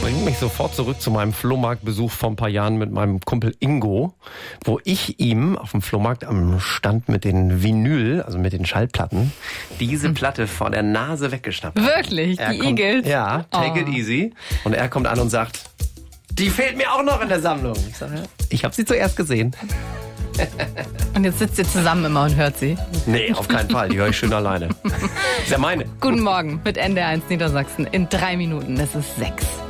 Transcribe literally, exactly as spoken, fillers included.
bringt mich sofort zurück zu meinem Flohmarktbesuch vor ein paar Jahren mit meinem Kumpel Ingo, wo ich ihm auf dem Flohmarkt am Stand mit den Vinyl, also mit den Schallplatten, diese Platte vor der Nase weggeschnappt habe. Wirklich? Er Die kommt, Eagles? Ja, Take Oh. It Easy. Und er kommt an und sagt, die fehlt mir auch noch in der Sammlung. Ich sage, ich habe sie zuerst gesehen. Und jetzt sitzt ihr zusammen immer und hört sie. Nee, auf keinen Fall. Die höre ich schön alleine. Ist ja meine. Guten Morgen mit N D R eins Niedersachsen in drei Minuten. Es ist sechs.